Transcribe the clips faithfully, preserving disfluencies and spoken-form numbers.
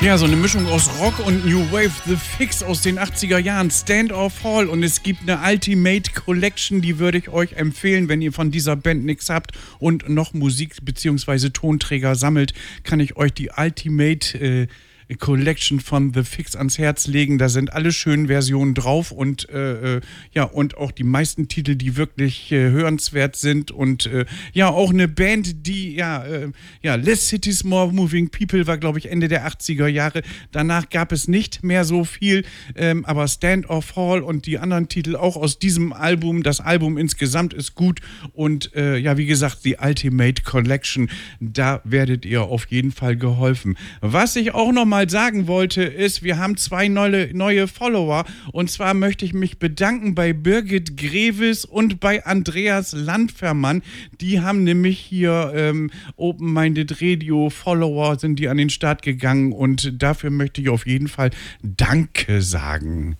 Ja, so eine Mischung aus Rock und New Wave, The Fix aus den achtziger Jahren, Stand or Fall, und es gibt eine Ultimate Collection, die würde ich euch empfehlen, wenn ihr von dieser Band nichts habt und noch Musik bzw. Tonträger sammelt, kann ich euch die Ultimate äh, Collection von The Fix ans Herz legen. Da sind alle schönen Versionen drauf und äh, ja, und auch die meisten Titel, die wirklich äh, hörenswert sind, und äh, ja, auch eine Band, die ja, äh, ja, Less Cities, More Moving People war, glaube ich, Ende der achtziger Jahre. Danach gab es nicht mehr so viel, ähm, aber Stand or Fall und die anderen Titel auch aus diesem Album, das Album insgesamt ist gut, und äh, ja, wie gesagt, die Ultimate Collection, da werdet ihr auf jeden Fall geholfen. Was ich auch noch mal sagen wollte, ist, wir haben zwei neue, neue Follower, und zwar möchte ich mich bedanken bei Birgit Greves und bei Andreas Landfermann. Die haben nämlich hier ähm, Open-Minded Radio Follower, sind die an den Start gegangen, und dafür möchte ich auf jeden Fall Danke sagen.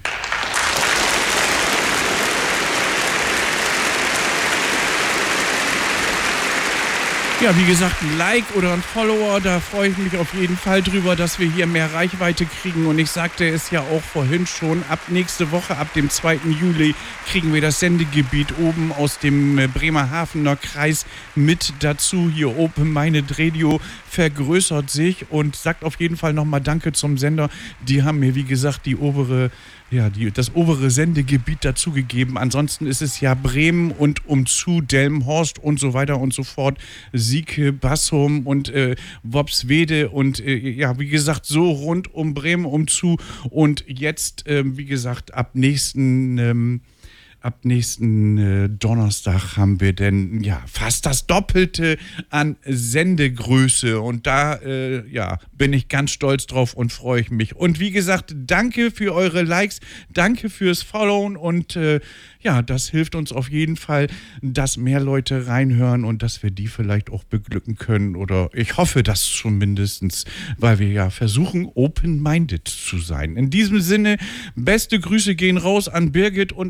Ja, wie gesagt, ein Like oder ein Follower, da freue ich mich auf jeden Fall drüber, dass wir hier mehr Reichweite kriegen. Und ich sagte es ja auch vorhin schon, ab nächste Woche, ab dem zweiten Juli, kriegen wir das Sendegebiet oben aus dem Bremerhavener Kreis mit dazu. Hier Open-Minded Radio vergrößert sich, und sagt auf jeden Fall nochmal Danke zum Sender. Die haben mir, wie gesagt, die obere... Ja, die, das obere Sendegebiet dazugegeben. Ansonsten ist es ja Bremen und umzu, Delmenhorst und so weiter und so fort, Sieke, Bassum und äh, Worpswede und äh, ja, wie gesagt, so rund um Bremen umzu. Und jetzt, äh, wie gesagt, ab nächsten... Ähm, Ab nächsten äh, Donnerstag haben wir denn ja fast das Doppelte an Sendegröße, und da äh, ja bin ich ganz stolz drauf und freue ich mich. Und wie gesagt, danke für eure Likes, danke fürs Followen, und äh, ja, das hilft uns auf jeden Fall, dass mehr Leute reinhören und dass wir die vielleicht auch beglücken können, oder ich hoffe das zumindest, weil wir ja versuchen, open-minded zu sein. In diesem Sinne, beste Grüße gehen raus an Birgit und